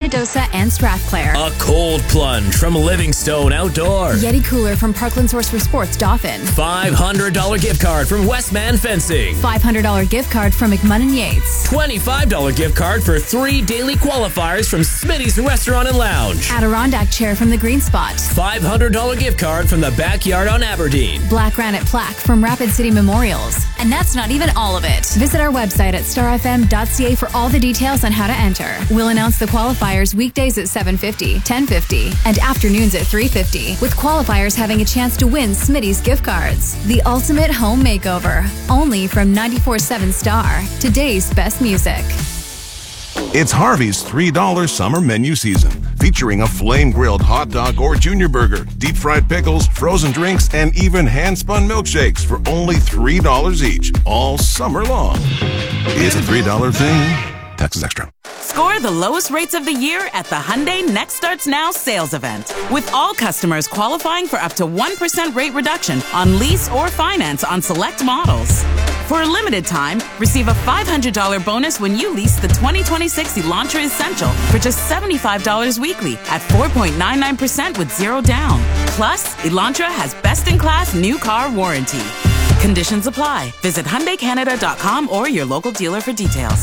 Ruidosa and Strathclair. A cold plunge from Livingstone Outdoor. Yeti cooler from Parkland Source for Sports Dauphin. $500 gift card from Westman Fencing. $500 gift card from McMunn & Yates. $25 gift card for 3 daily qualifiers from Smitty's Restaurant and Lounge. Adirondack chair from the Green Spot. $500 gift card from the Backyard on Aberdeen. Black granite plaque from Rapid City Memorials. And that's not even all of it. Visit our website at starfm.ca for all the details on how to enter. We'll announce the qualifiers weekdays at 7:50, 10:50, and afternoons at 3:50, with qualifiers having a chance to win Smitty's gift cards. The ultimate home makeover, only from 94.7 Star, today's best music. It's Harvey's $3 summer menu season, featuring a flame-grilled hot dog or junior burger, deep-fried pickles, frozen drinks, and even hand-spun milkshakes for only $3 each, all summer long. It's a $3 thing. Taxes extra. Score the lowest rates of the year at the Hyundai Next Starts Now sales event, with all customers qualifying for up to 1% rate reduction on lease or finance on select models. For a limited time, receive a $500 bonus when you lease the 2026 Elantra Essential for just $75 weekly at 4.99% with zero down. Plus, Elantra has best-in-class new car warranty. Conditions apply. Visit HyundaiCanada.com or your local dealer for details.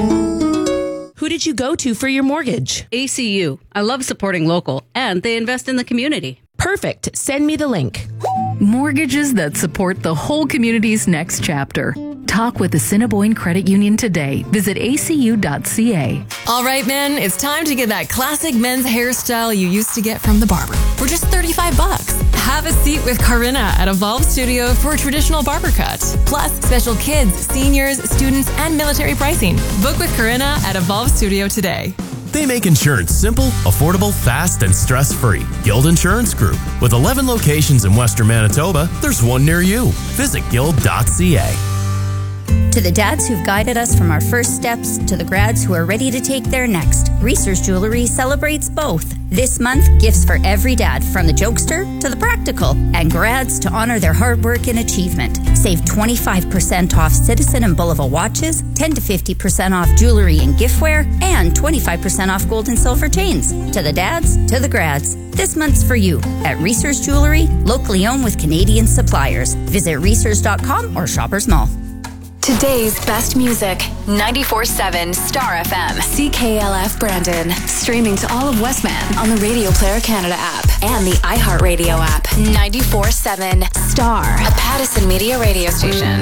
Who did you go to for your mortgage? ACU. I love supporting local, and they invest in the community. Perfect. Send me the link. Mortgages that support the whole community's next chapter. Talk with the Assiniboine Credit Union today. Visit acu.ca. All right, men, it's time to get that classic men's hairstyle you used to get from the barber for just $35. Have a seat with Corinna at Evolve Studio for a traditional barber cut. Plus, special kids, seniors, students, and military pricing. Book with Corinna at Evolve Studio today. They make insurance simple, affordable, fast, and stress-free. Guild Insurance Group. With 11 locations in Western Manitoba, there's one near you. Visit guild.ca. To the dads who've guided us from our first steps to the grads who are ready to take their next, Research Jewelry celebrates both. This month, gifts for every dad, from the jokester to the practical, and grads to honor their hard work and achievement. Save 25% off Citizen and Bulova watches, 10 to 50% off jewelry and giftware, and 25% off gold and silver chains. To the dads, to the grads. This month's for you at Research Jewelry, locally owned with Canadian suppliers. Visit research.com or Shoppers Mall. Today's best music, 94.7 Star FM, CKLF Brandon. Streaming to all of Westman on the Radio Player Canada app and the iHeartRadio app. 94.7 Star, a Pattison Media radio station.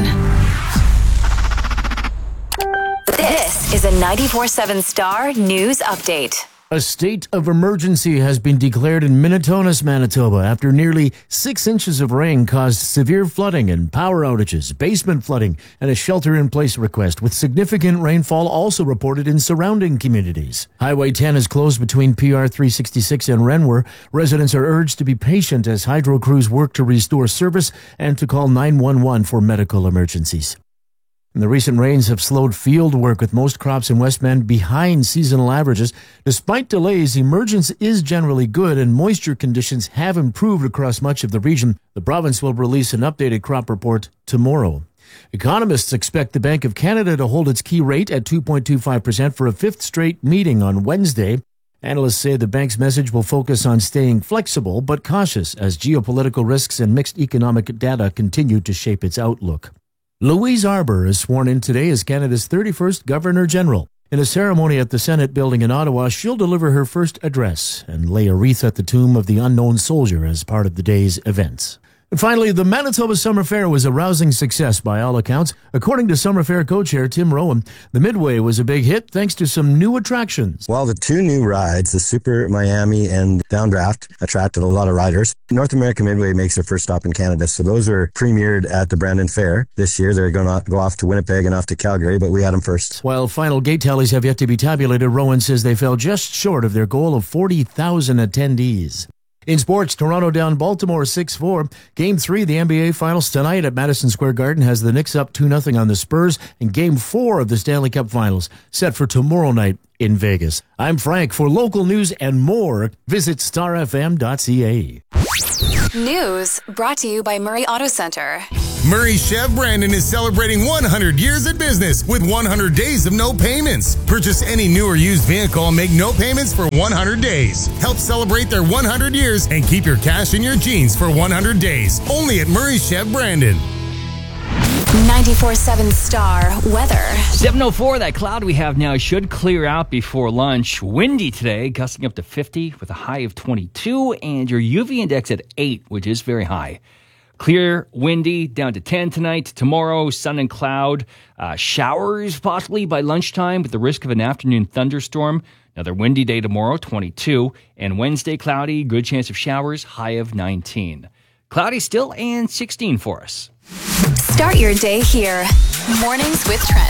This is a 94.7 Star News Update. A state of emergency has been declared in Minitonas, Manitoba, after nearly 6 inches of rain caused severe flooding and power outages, basement flooding, and a shelter-in-place request, with significant rainfall also reported in surrounding communities. Highway 10 is closed between PR 366 and Renwer. Residents are urged to be patient as hydro crews work to restore service and to call 911 for medical emergencies. And the recent rains have slowed field work, with most crops in Westman behind seasonal averages. Despite delays, emergence is generally good and moisture conditions have improved across much of the region. The province will release an updated crop report tomorrow. Economists expect the Bank of Canada to hold its key rate at 2.25% for a 5th straight meeting on Wednesday. Analysts say the bank's message will focus on staying flexible but cautious as geopolitical risks and mixed economic data continue to shape its outlook. Louise Arbour is sworn in today as Canada's 31st Governor-General. In a ceremony at the Senate building in Ottawa, she'll deliver her first address and lay a wreath at the tomb of the unknown soldier as part of the day's events. And finally, the Manitoba Summer Fair was a rousing success by all accounts. According to Summer Fair co-chair Tim Rowan, the Midway was a big hit thanks to some new attractions. Well, the 2 new rides, the Super Miami and Downdraft, attracted a lot of riders. North American Midway makes their first stop in Canada, so those are premiered at the Brandon Fair. This year, they're going to go off to Winnipeg and off to Calgary, but we had them first. While final gate tallies have yet to be tabulated, Rowan says they fell just short of their goal of 40,000 attendees. In sports, Toronto down Baltimore 6-4. Game 3, the NBA Finals tonight at Madison Square Garden has the Knicks up 2-0 on the Spurs, and Game 4 of the Stanley Cup Finals set for tomorrow night in Vegas. I'm Frank. For local news and more, visit starfm.ca. News brought to you by Murray Auto Center. Murray Chev Brandon is celebrating 100 years in business with 100 days of no payments. Purchase any new or used vehicle and make no payments for 100 days. Help celebrate their 100 years and keep your cash in your jeans for 100 days. Only at Murray Chev Brandon. 94.7 Star weather. 7:04, that cloud we have now should clear out before lunch. Windy today, gusting up to 50 with a high of 22, and your UV index at 8, which is very high. Clear, windy, down to 10 tonight. Tomorrow, sun and cloud. Showers possibly by lunchtime with the risk of an afternoon thunderstorm. Another windy day tomorrow, 22. And Wednesday, cloudy, good chance of showers, high of 19. Cloudy still and 16 for us. Start your day here. Mornings with Trent.